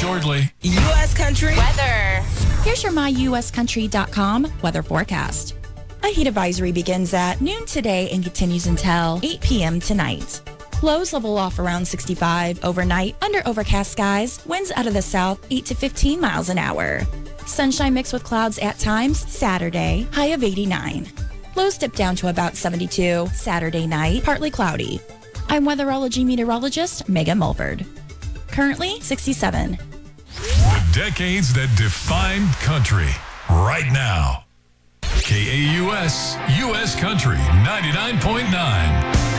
shortly. U.S. Country Weather. Here's your myuscountry.com weather forecast. A heat advisory begins at noon today and continues until 8 p.m. tonight. Lows level off around 65 overnight under overcast skies, winds out of the south 8 to 15 miles an hour. Sunshine mixed with clouds at times Saturday, high of 89. Lows dip down to about 72 Saturday night, partly cloudy. I'm weatherology meteorologist Megan Mulford. Currently 67. The decades that defined country. Right now. KAUS, U.S. Country 99.9.